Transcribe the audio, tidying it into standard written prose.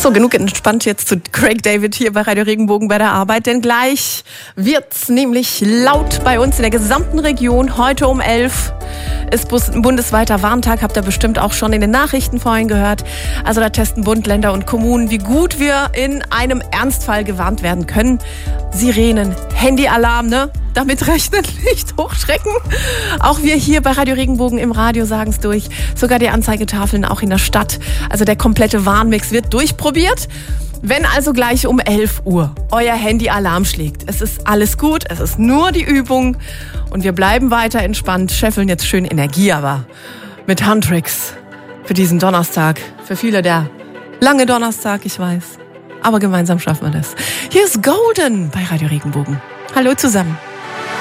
So, genug entspannt jetzt zu Craig David hier bei Radio Regenbogen bei der Arbeit, denn gleich wird's nämlich laut bei uns in der gesamten Region. Heute um 11 ist ein bundesweiter Warntag, habt ihr bestimmt auch schon in den Nachrichten vorhin gehört. Also da testen Bund, Länder und Kommunen, wie gut wir in einem Ernstfall gewarnt werden können. Sirenen, Handyalarm, ne? Damit rechnen, nicht hochschrecken. Auch wir hier bei Radio Regenbogen im Radio sagen es durch. Sogar die Anzeigetafeln auch in der Stadt. Also der komplette Warnmix wird durchprobiert. Wenn also gleich um 11 Uhr euer Handy Alarm schlägt, es ist alles gut, es ist nur die Übung und wir bleiben weiter entspannt, scheffeln jetzt schön Energie, aber mit Handtricks für diesen Donnerstag. Für viele der lange Donnerstag, ich weiß. Aber gemeinsam schaffen wir das. Hier ist Golden bei Radio Regenbogen. Hallo zusammen.